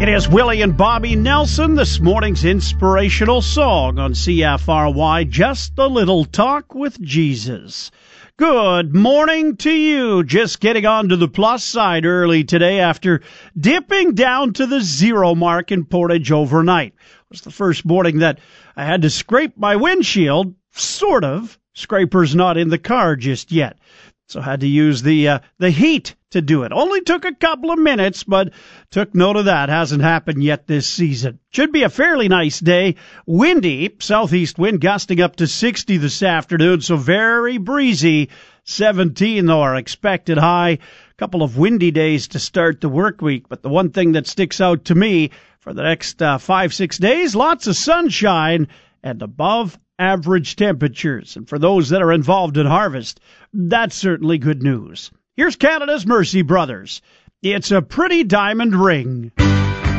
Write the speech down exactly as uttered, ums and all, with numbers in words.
It is Willie and Bobby Nelson, this morning's inspirational song on C F R Y, Just a Little Talk with Jesus. Good morning to you. Just getting on to the plus side early today after dipping down to the zero mark in Portage overnight. It was the first morning that I had to scrape my windshield, sort of. Scraper's not in the car just yet. So I had to use the uh, the heat to do it. Only took a couple of minutes, but took note of that. Hasn't happened yet this season. Should be a fairly nice day. Windy, southeast wind gusting up to sixty this afternoon, so very breezy. seventeen, though, our expected high. Couple of windy days to start the work week, but the one thing that sticks out to me for the next uh, five, six days, lots of sunshine and above average temperatures. And for those that are involved in harvest, that's certainly good news. Here's Canada's Mercy Brothers. It's a pretty diamond ring.